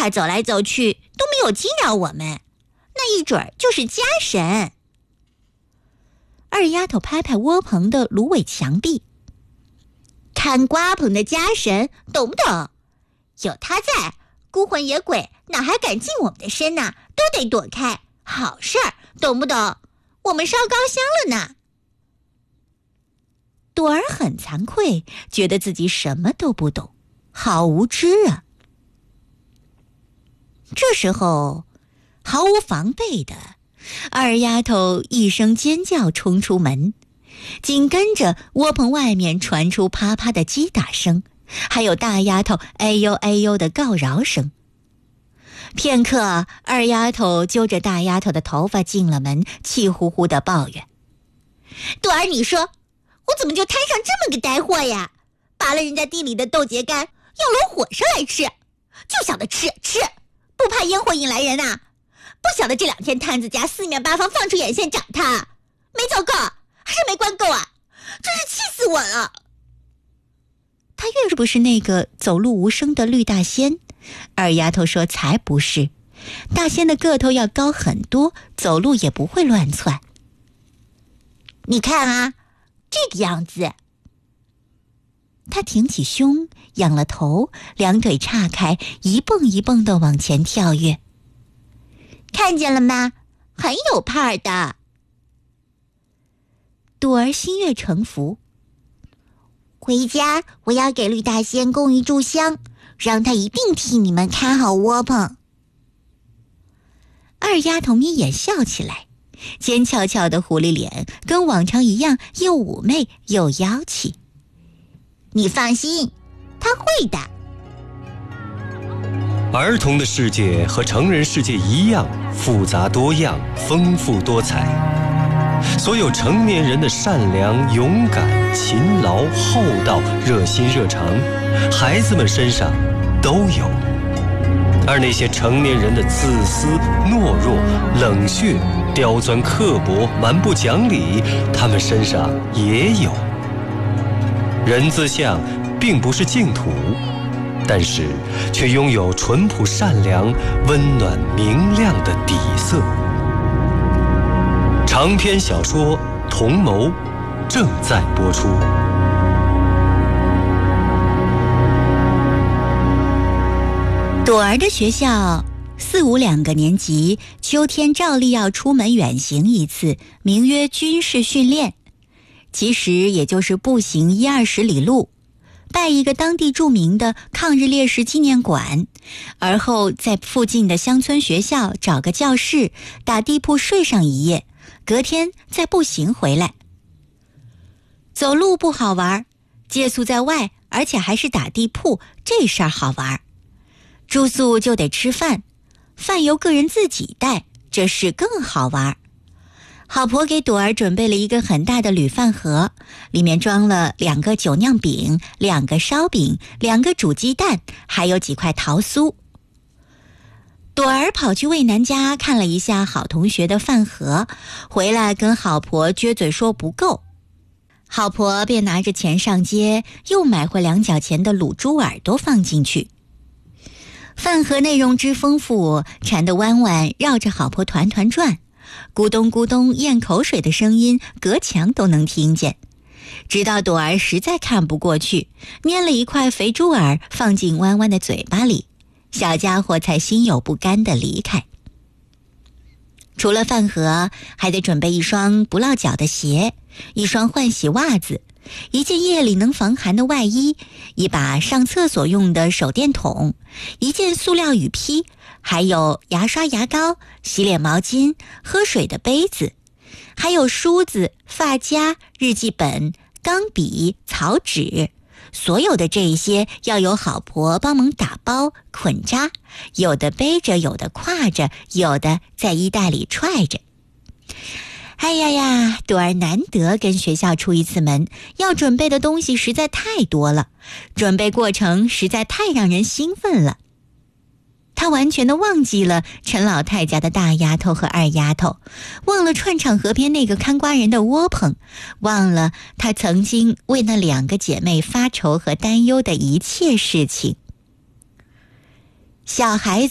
他走来走去都没有惊扰我们，那一准儿就是家神。二丫头拍拍窝棚的芦苇墙壁，看瓜棚的家神，懂不懂？有他在，孤魂野鬼哪还敢近我们的身呢？都得躲开，好事儿，懂不懂？我们烧高香了呢。朵儿很惭愧，觉得自己什么都不懂，好无知啊。这时候，毫无防备的二丫头一声尖叫冲出门，紧跟着窝棚外面传出啪啪的击打声，还有大丫头哎呦哎呦的告饶声。片刻，二丫头揪着大丫头的头发进了门，气呼呼地抱怨：朵儿，你说我怎么就摊上这么个呆货呀？拔了人家地里的豆秸秆，要搂火烧来吃，就晓得吃，不怕烟火引来人啊！不晓得这2天摊子家四面八方放出眼线找他，没走够还是没关够啊？真是气死我了！他越不是那个走路无声的绿大仙，二丫头说才不是，大仙的个头要高很多，走路也不会乱窜。你看啊，这个样子。他挺起胸，仰了头，两腿岔开，一蹦一蹦地往前跳跃。看见了吗？很有派儿的。朵儿心悦诚服。回家我要给绿大仙供一炷香，让他一定替你们看好窝棚。二丫头眯眼笑起来，尖翘翘的狐狸脸跟往常一样，又妩媚又妖气。你放心，他会的。 儿童的世界和成人世界一样复杂多样，丰富多彩。所有成年人的善良、勇敢、勤劳、厚道、热心热肠，孩子们身上都有。而那些成年人的自私、懦弱、冷血、刁钻刻薄、蛮不讲理，他们身上也有。人自相并不是净土，但是却拥有淳朴善良、温暖明亮的底色。长篇小说《同谋》正在播出。 朵儿的学校4、5两个年级秋天照例要出门远行一次，名曰军事训练，其实也就是步行10-20里路，拜一个当地著名的抗日烈士纪念馆，而后在附近的乡村学校找个教室，打地铺睡上一夜，隔天再步行回来。走路不好玩，借宿在外，而且还是打地铺，这事儿好玩。住宿就得吃饭，饭由个人自己带，这事更好玩。好婆给朵儿准备了一个很大的铝饭盒，里面装了2个酒酿饼、2个烧饼、2个煮鸡蛋，还有几块桃酥。朵儿跑去魏南家看了一下好同学的饭盒，回来跟好婆撅嘴说不够。好婆便拿着钱上街，又买回2角钱的卤猪耳朵放进去。饭盒内容之丰富，馋得弯弯绕着好婆团团转，咕咚咕咚咽口水的声音隔墙都能听见。直到朵儿实在看不过去，捏了一块肥猪耳放进弯弯的嘴巴里，小家伙才心有不甘地离开。除了饭盒，还得准备一双不落脚的鞋，一双换洗袜子，一件夜里能防寒的外衣，一把上厕所用的手电筒，一件塑料雨披，还有牙刷、牙膏、洗脸毛巾、喝水的杯子，还有梳子、发夹、日记本、钢笔、草纸。所有的这些要由好婆帮忙打包捆扎，有的背着，有的挎着，有的在衣袋里揣着。哎呀呀，朵儿难得跟学校出一次门，要准备的东西实在太多了，准备过程实在太让人兴奋了。她完全的忘记了陈老太家的大丫头和二丫头，忘了串场河边那个看瓜人的窝棚，忘了她曾经为那2个姐妹发愁和担忧的一切事情。小孩子